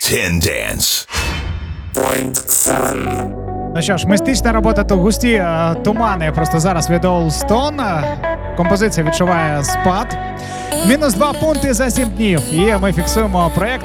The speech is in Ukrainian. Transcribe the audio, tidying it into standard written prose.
10 Dance. Ну що ж, містична робота, то густі тумани просто зараз від All Stone. Композиція відчуває спад. -2 пункти за 7 днів. І ми фіксуємо проєкт